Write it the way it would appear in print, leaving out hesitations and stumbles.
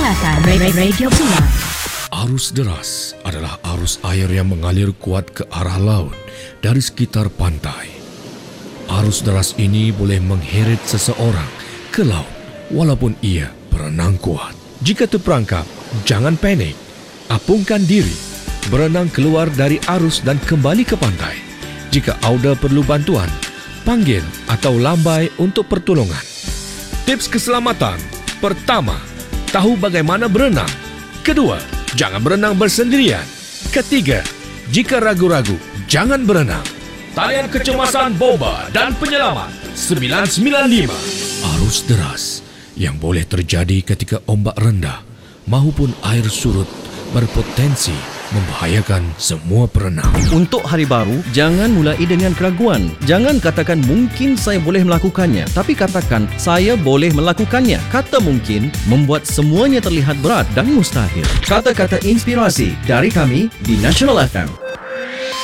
FM Radio Pilihan. Arus deras adalah arus air yang mengalir kuat ke arah laut dari sekitar pantai. Arus deras ini boleh mengheret seseorang ke laut walaupun ia berenang kuat. Jika terperangkap, jangan panik. Apungkan diri, berenang keluar dari arus dan kembali ke pantai. Jika anda perlu bantuan, panggil atau lambai untuk pertolongan. Tips keselamatan: pertama, tahu bagaimana berenang. Kedua, jangan berenang bersendirian. Ketiga, jika ragu-ragu, jangan berenang. Talian kecemasan boba dan penyelamat 995. Arus deras yang boleh terjadi ketika ombak rendah maupun air surut berpotensi membahayakan semua perenang. Untuk hari baru, jangan mulai dengan keraguan. Jangan katakan mungkin saya boleh melakukannya, tapi katakan saya boleh melakukannya. Kata mungkin membuat semuanya terlihat berat dan mustahil. Kata-kata inspirasi dari kami di National FM.